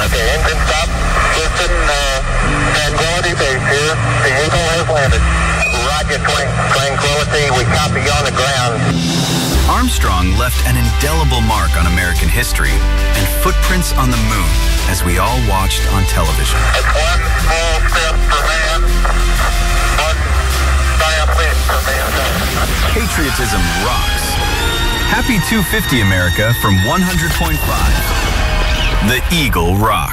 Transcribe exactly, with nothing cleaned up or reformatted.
Okay, engine stop. Houston, uh, Tranquility Base here. The Eagle has landed. Roger, Tranquility. We copy you on the ground. Armstrong left an indelible mark on American history and footprints on the moon as we all watched on television. It's one small step for man, one giant leap for mankind. Patriotism rocks. Happy two fifty, America, from one hundred point five. The Eagle Rock.